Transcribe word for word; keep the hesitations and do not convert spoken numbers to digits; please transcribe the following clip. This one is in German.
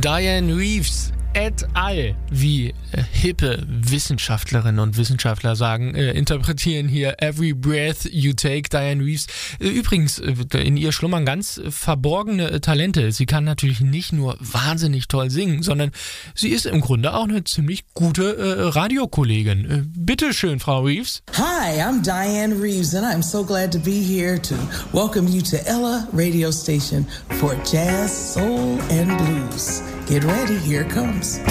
Dianne Reeves et al., wie äh, hippe Wissenschaftlerinnen und Wissenschaftler sagen, äh, interpretieren hier Every Breath You Take, Dianne Reeves. Äh, übrigens, äh, in ihr schlummern ganz äh, verborgene äh, Talente. Sie kann natürlich nicht nur wahnsinnig toll singen, sondern sie ist im Grunde auch eine ziemlich gute äh, Radiokollegin. Äh, bitte schön, Frau Reeves. Hi, I'm Dianne Reeves and I'm so glad to be here to welcome you to Ella Radio Station for Jazz, Soul and Blues. Get ready, here it comes.